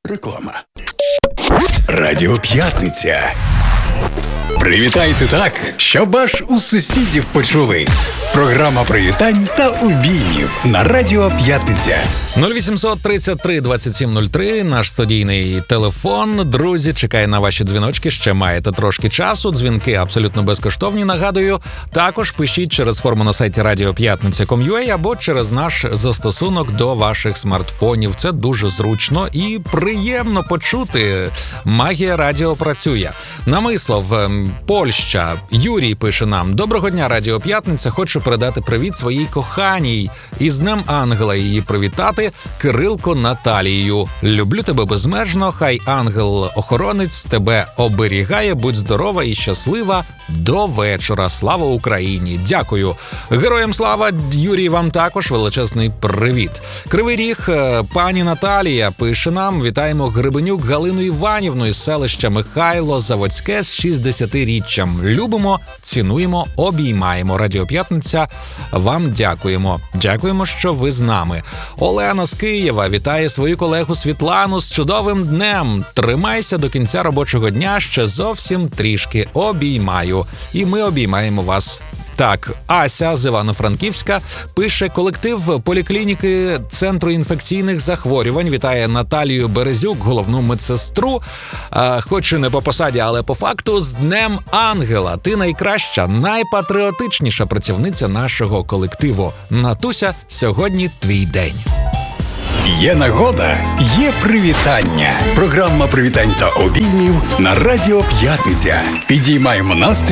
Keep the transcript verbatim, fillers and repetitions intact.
Реклама. Радіо П'ятниця. Привітайте так, щоб аж у сусідів почули. Програма привітань та обіймів на Радіо П'ятниця. нуль вісімсот тридцять три двадцять сім нуль три, наш студійний телефон. Друзі, чекає на ваші дзвіночки, ще маєте трошки часу. Дзвінки абсолютно безкоштовні, нагадую. Також пишіть через форму на сайті радіо п'ятниця крапка ком крапка ю а або через наш застосунок до ваших смартфонів. Це дуже зручно і приємно почути. Магія радіо працює. Намислов, Польща. Юрій пише нам: «Доброго дня, Радіо П'ятниця. Хочу передати привіт своїй коханій. Із Днем Ангела її привітати. Кирилко Наталію. Люблю тебе безмежно. Хай ангел-охоронець тебе оберігає. Будь здорова і щаслива. До вечора. Слава Україні». Дякую. Героям слава. Юрій, вам також величезний привіт. Кривий Ріг, пані Наталія пише нам: «Вітаємо Гребенюк Галину Іванівну із селища Михайло Заводське з шістдесятиріччям. Любимо, цінуємо, обіймаємо. Радіо П'ятниця, вам дякуємо. Дякуємо, що ви з нами». Олена з Києва вітає свою колегу Світлану з чудовим днем. Тримайся до кінця робочого дня, ще зовсім трішки. Обіймаю. І ми обіймаємо вас. Так, Ася з Івано-Франківська пише: «Колектив поліклініки Центру інфекційних захворювань вітає Наталію Березюк, головну медсестру. А, хоч і не по посаді, але по факту, з Днем Ангела. Ти найкраща, найпатріотичніша працівниця нашого колективу. Натуся, сьогодні твій день». Є нагода, є привітання. Програма привітань та обіймів на Радіо П'ятниця. Підіймаємо настрій